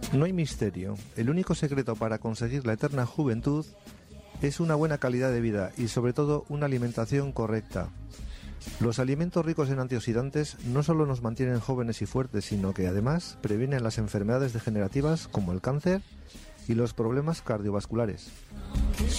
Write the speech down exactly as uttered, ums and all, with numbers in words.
No hay misterio. El único secreto para conseguir la eterna juventud es una buena calidad de vida y sobre todo una alimentación correcta. Los alimentos ricos en antioxidantes no solo nos mantienen jóvenes y fuertes, sino que además previenen las enfermedades degenerativas como el cáncer y los problemas cardiovasculares.